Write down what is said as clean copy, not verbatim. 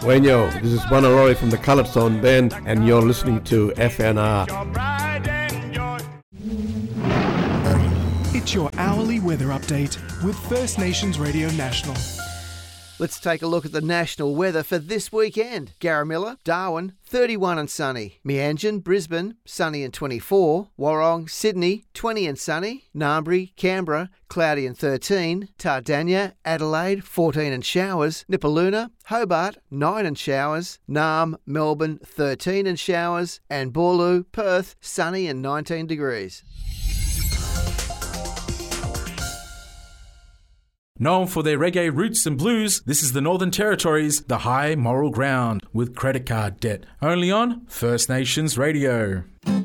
Wenyo, this is Banalori from the Coloured Sound Band, and you're listening to FNR. It's your hourly weather update with First Nations Radio National. Let's take a look at the national weather for this weekend. Garamilla, Darwin, 31 and sunny. Meanjin, Brisbane, sunny and 24. Warrong, Sydney, 20 and sunny. Narmbri, Canberra, cloudy and 13. Tardania, Adelaide, 14 and showers. Nipaluna, Hobart, 9 and showers. Naarm, Melbourne, 13 and showers. And Boorloo, Perth, sunny and 19 degrees. Known for their reggae roots and blues, this is the Northern Territory's The High Moral Ground with Credit Card Debt. Only on First Nations Radio.